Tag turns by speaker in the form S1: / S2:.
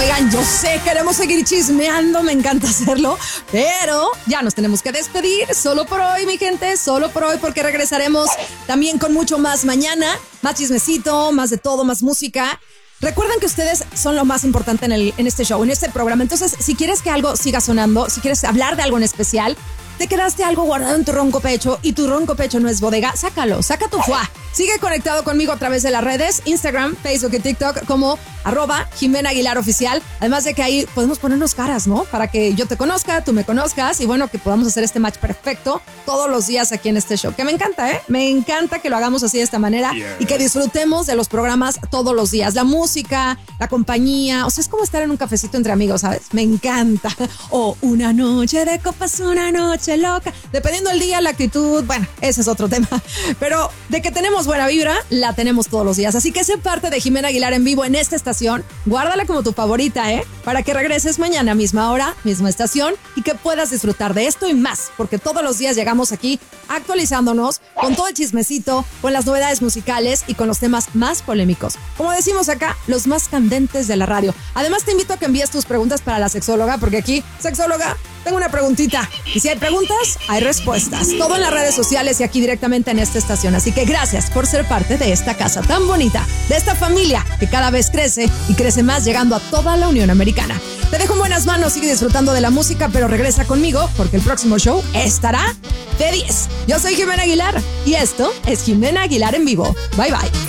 S1: Oigan, yo sé, queremos seguir chismeando, me encanta hacerlo, pero ya nos tenemos que despedir. Solo por hoy, mi gente, solo por hoy, porque regresaremos también con mucho más mañana. Más chismecito, más de todo, más música. Recuerden que ustedes son lo más importante en este show, en este programa. Entonces, si quieres que algo siga sonando, si quieres hablar de algo en especial, te quedaste algo guardado en tu ronco pecho y tu ronco pecho no es bodega, sácalo, saca tu fuá. Sigue conectado conmigo a través de las redes, Instagram, Facebook y TikTok como @Jimena Aguilar Oficial. Además de que ahí podemos ponernos caras, ¿no? Para que yo te conozca, tú me conozcas y bueno, que podamos hacer este match perfecto todos los días aquí en este show. Que me encanta, ¿eh? Me encanta que lo hagamos así de esta manera y que disfrutemos de los programas todos los días. La música, la compañía, o sea, es como estar en un cafecito entre amigos, ¿sabes? Me encanta. O una noche de copas, una noche loca. Dependiendo del día, la actitud, bueno, ese es otro tema. Pero de que tenemos buena vibra, la tenemos todos los días. Así que sé parte de Jimena Aguilar en vivo en esta estación. Guárdala como tu favorita, ¿eh? Para que regreses mañana, misma hora, misma estación y que puedas disfrutar de esto y más. Porque todos los días llegamos aquí actualizándonos con todo el chismecito, con las novedades musicales y con los temas más polémicos. Como decimos acá, los más candentes de la radio. Además, te invito a que envíes tus preguntas para la sexóloga, porque aquí, sexóloga, tengo una preguntita. Y si hay preguntas, hay respuestas. Todo en las redes sociales y aquí directamente en esta estación. Así que gracias por ser parte de esta casa tan bonita, de esta familia que cada vez crece y crece más, llegando a toda la Unión Americana. Te dejo en buenas manos, sigue disfrutando de la música, pero regresa conmigo porque el próximo show estará de 10. Yo soy Jimena Aguilar y esto es Jimena Aguilar en vivo. Bye bye.